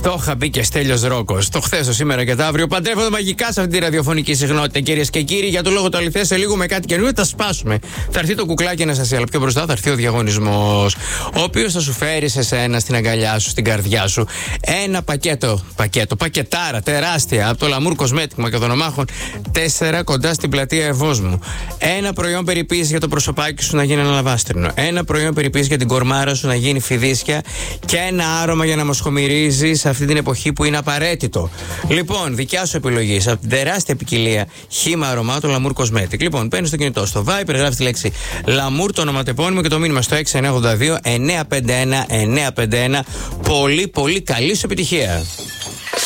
Το είχα πει και Στέλιος Ρόκος. Το χθες, το σήμερα και το αύριο. Παντρεύονται μαγικά σε αυτή τη ραδιοφωνική συχνότητα, κυρίες και κύριοι. Για το λόγο το αληθές, σε λίγο με κάτι καινούριο θα σπάσουμε. Θα έρθει το κουκλάκι Αναστασία, αλλά πιο μπροστά θα έρθει ο διαγωνισμός. Ο οποίος θα σου φέρει σε σένα, στην αγκαλιά σου, στην καρδιά σου, ένα πακετάρα τεράστια από το Λαμούρ Κοσμέτικ Μακεδονομάχων 4 κοντά στην πλατεία Ευόσμου. Ένα προϊόν περιποίηση για το προσωπάκι σου να γίνει αναλαβάστρινο. Ένα προϊόν περιποίηση για την κορμάρα σου να γίνει φιδίσια. Και ένα άρωμα για να μοσχομυρίζει σε αυτή την εποχή που είναι απαραίτητο. Λοιπόν, δικιά σου επιλογή από την τεράστια ποικιλία χύμα αρωμάτων Λαμούρ Κοσμέτικ. Λοιπόν, παίρνει στο κινητό στο Viber, γράφει τη λέξη Λαμούρ, το ονοματεπώνυμο και το μήνυμα στο 6982 951 951. Πολύ, πολύ καλή σου επιτυχία.